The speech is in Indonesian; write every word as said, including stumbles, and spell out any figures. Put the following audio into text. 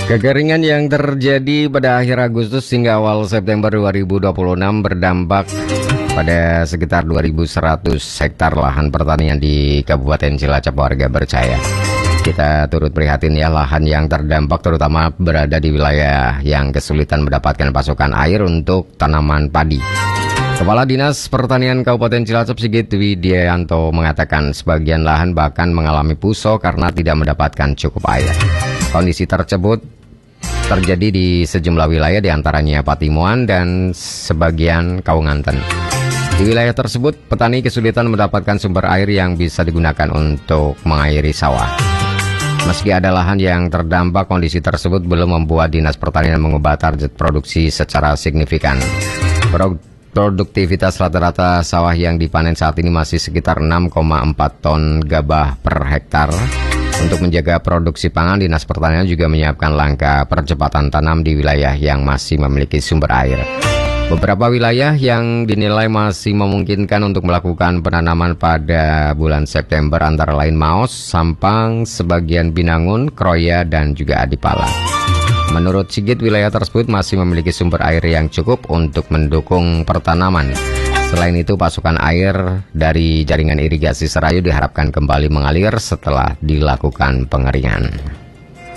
Kekeringan yang terjadi pada akhir Agustus hingga awal September dua ribu dua puluh enam berdampak pada sekitar dua ribu seratus hektar lahan pertanian di Kabupaten Cilacap. Warga percaya. Kita turut prihatin ya, lahan yang terdampak terutama berada di wilayah yang kesulitan mendapatkan pasokan air untuk tanaman padi. Kepala Dinas Pertanian Kabupaten Cilacap Sigit Widianto mengatakan sebagian lahan bahkan mengalami puso karena tidak mendapatkan cukup air. Kondisi tersebut terjadi di sejumlah wilayah diantaranya Patimuan dan sebagian Kaunganten. Di wilayah tersebut, petani kesulitan mendapatkan sumber air yang bisa digunakan untuk mengairi sawah. Meski ada lahan yang terdampak, kondisi tersebut belum membuat Dinas Pertanian mengubah target produksi secara signifikan. Pro Produktivitas rata-rata sawah yang dipanen saat ini masih sekitar enam koma empat ton gabah per hektar. Untuk menjaga produksi pangan, Dinas Pertanian juga menyiapkan langkah percepatan tanam di wilayah yang masih memiliki sumber air. Beberapa wilayah yang dinilai masih memungkinkan untuk melakukan penanaman pada bulan September antara lain Maos, Sampang, sebagian Binangun, Kroya, dan juga Adipala. Menurut Sigit, wilayah tersebut masih memiliki sumber air yang cukup untuk mendukung pertanaman. Selain itu, pasokan air dari jaringan irigasi Serayu diharapkan kembali mengalir setelah dilakukan pengeringan.